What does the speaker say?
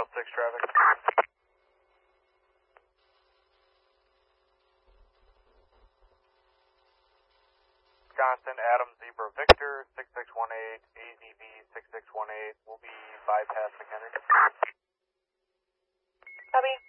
6 traffic. Wisconsin, Adam Zebra Victor, 6618, AZB 6618 will be bypass McHenry. Copy.